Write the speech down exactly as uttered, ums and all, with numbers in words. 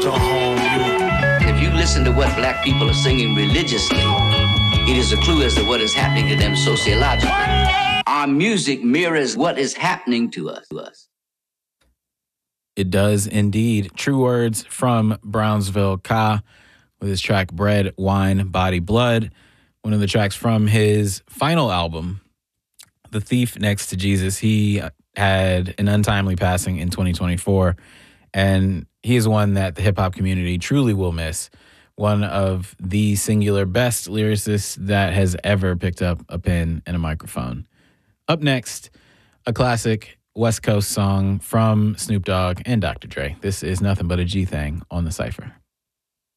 so home. You. If you listen to what black people are singing religiously, it is a clue as to what is happening to them sociologically. Our music mirrors what is happening to us. To us. It does indeed. True words from Brownsville Ka with his track Bread, Wine, Body, Blood. One of the tracks from his final album, The Thief Next to Jesus. He had an untimely passing in twenty twenty-four, and he is one that the hip-hop community truly will miss. One of the singular best lyricists that has ever picked up a pen and a microphone. Up next, a classic West Coast song from Snoop Dogg and Doctor Dre. This is Nothing But a G Thing on The Cypher.